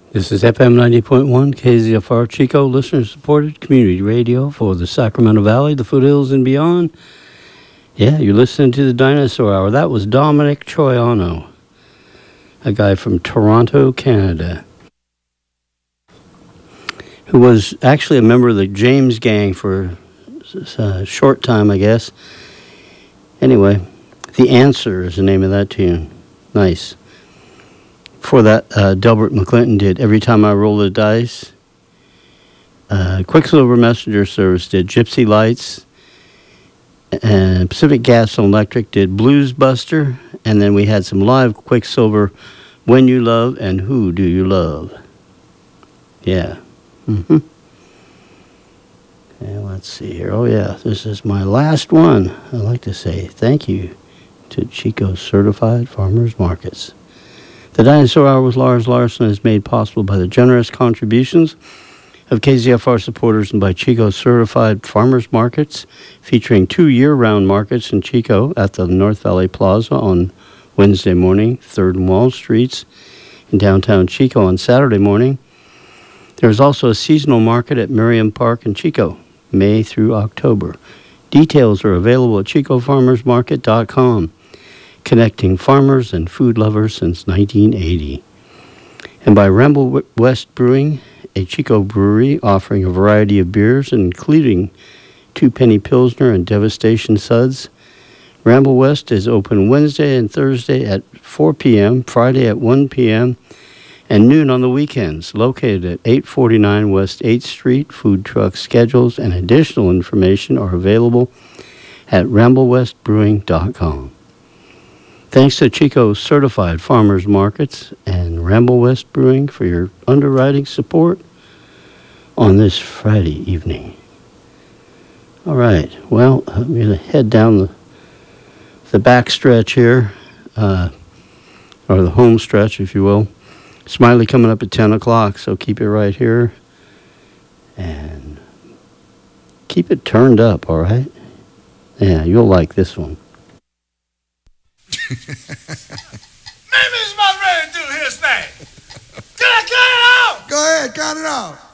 This is FM 90.1 KZFR Chico, listener-supported community radio for the Sacramento Valley, the foothills, and beyond. Yeah, you're listening to the Dinosaur Hour. That was Dominic Troiano, a guy from Toronto, Canada, who was actually a member of the James Gang for a short time, I guess. Anyway, The Answer is the name of that tune. Nice. Before that, Delbert McClinton did Every Time I Roll the Dice. Quicksilver Messenger Service did Gypsy Lights. And Pacific Gas and Electric did Blues Buster. And then we had some live Quicksilver, When You Love and Who Do You Love. Yeah. And let's see here. Oh, yeah, this is my last one. I'd like to say thank you to Chico's Certified Farmers Markets. The Dinosaur Hour with Lars Larson is made possible by the generous contributions of KZFR supporters and by Chico's Certified Farmers Markets, featuring 2 year-round markets in Chico at the North Valley Plaza on Wednesday morning, 3rd and Wall Streets in downtown Chico on Saturday morning. There's also a seasonal market at Merriam Park in Chico, May through October. Details are available at chicofarmersmarket.com. Connecting farmers and food lovers since 1980. And by Ramble West Brewing, a Chico brewery offering a variety of beers, including Two Penny Pilsner and Devastation Suds. Ramble West is open Wednesday and Thursday at 4 p.m., Friday at 1 p.m., and noon on the weekends. Located at 849 West 8th Street. Food truck schedules and additional information are available at ramblewestbrewing.com. Thanks to Chico's Certified Farmers Markets and Ramble West Brewing for your underwriting support on this Friday evening. All right, well, I'm going to head down the back stretch here, or the home stretch, if you will. Smiley coming up at 10 o'clock, so keep it right here. And keep it turned up, all right? Yeah, you'll like this one. Maybe he's about ready to do his thing. Can I cut it off? Go ahead, count it off.